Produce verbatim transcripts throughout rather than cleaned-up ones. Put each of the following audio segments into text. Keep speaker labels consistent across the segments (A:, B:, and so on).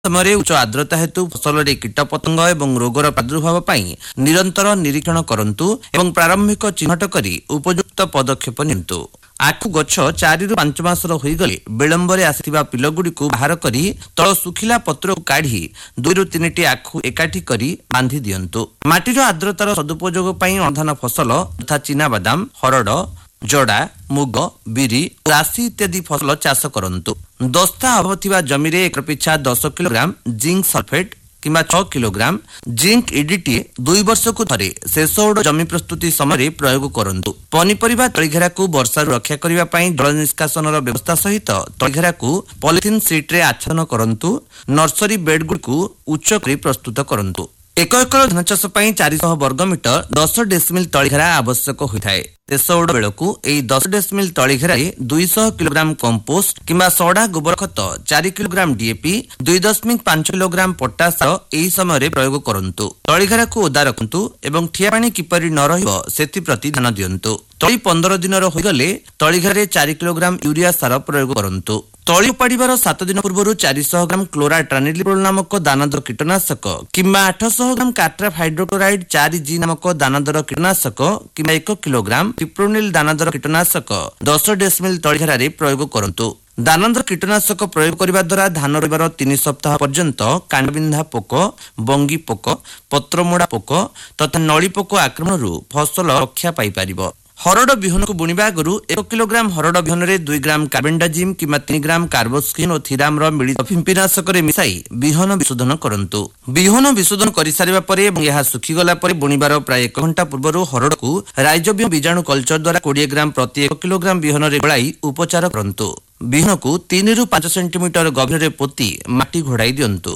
A: समय उच्च आर्द्रता हेतु फसल कीटपतंग एवं रोगर प्रादुर्भाव पर निरंतर निरीक्षण करंतु एवं प्रारंभिक चिन्हट करी उपयुक्त पदक्षेप नियंतु। आखु गछ चारि रु पांच मासर होईगले विलंबरे आसिथिबा पिलगुडीकु बाहर करी तळ सुखिला पत्र काढी दुई रु तीनटी आखु एकाठी करी बांधी दियंतु। माटीर आर्द्रतार सदुपयोग पई अधान फसल तथा चीना बादाम, हरड, जड़ा, मुग, बिरी, राशि इत्यादि फसल चाष करंतु। दस्ता अभाव थिबा जमिरे एकर पिछा दस किलोग्राम जिंक सल्फेट किंबा छह किलोग्राम जिंक इडीटी दुई वर्ष को थरे शेष ओड जमी प्रस्तुति समय प्रयोग करंतु। पनीपरिबा तळीघेरा को वर्षा रक्षा करिबा पई जल निष्कासनर व्यवस्था सहित तळीघेरा को पॉलिथिन सीट रे आच्छादन करंतु। नर्सरी बेड गुडकु उच्च करी प्रस्तुत करंतु। एक एकर धान चाष पई चार सौ वर्ग मीटर दस डेसिमिल तळीघेरा आवश्यक होइथाय। शेष ओड बेलकु एई दस डेसिमिल तळीघेरा दुई सौ किलोग्राम कंपोस्ट किंबा सड़ा गोबर खत चार किलोग्राम डीएपी दुई दशमिक पांच किलोग्राम पोटास एही समय प्रयोग करंतु। तळीघेरा को ओदा रखंतु एवं ठिया पानी किपरि न रहिबो सेति प्रति ध्यान दियंतु। तळी पंद्रह दिनर होइगले तळीघेरा चार किलोग्राम यूरिया सार प्रयोग करंतु। तळी उपाड़िबार सात दिन पूर्व चार सौ ग्राम क्लोरा ट्रानिलिप्रोल नामक दानादार कीटनाशक किंबा आठ सौ ग्राम काट्राफ हाइड्रोक्लोराइड चार जी नामक दानादार कीटनाशक किंबा एक किलोग्राम पिप्रोनिल दानादार कीटनाशक दस डेसिमिल तळीघेरा प्रयोग करंतु। दानादार कीटनाशक प्रयोग करबा द्वारा धान रोइबार तीन सप्ताह पर्यंत कांडबिंधा पोक, बंगी पोक, पत्रमोड़ा पोक तथा नली पोक आक्रमणरू फसल रक्षा पाई परिबो। हरड बिहन को बुणिबा आगु एक किलोग्राम हरड बिहन रे दुई ग्राम कार्बेंडाजिम किंबा तीन ग्राम कार्बोस्किन और थिराम रो मिलित फिंपिनाशक रे मिसाई बिहन विशोधन करंतु। बिहन विशोधन करि सारिबा परे यह सुखी गला परे बुणिबार प्राय एक घंटा पूर्व हरड को राइजोबियम बीजाणु कल्चर द्वारा बीस ग्राम प्रति एक किलोग्राम बिहन रे गलाई उपचार करंतु। बिहन को तीन रु पांच सेंटीमीटर गभीर रे पोती माटी घोड़ाई दियंतु।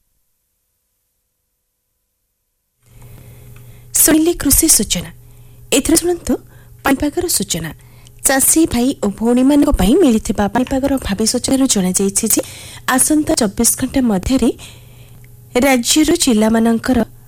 B: सुनिले कृषि सूचना एथरे सुनंतु पाणीपागर सूचना। चाषी भाई और भौणी मान मिलता पाणीपागर भावी सूचना जना आसंता चौबीस घंटा मध्य राज्यर जिला मानकर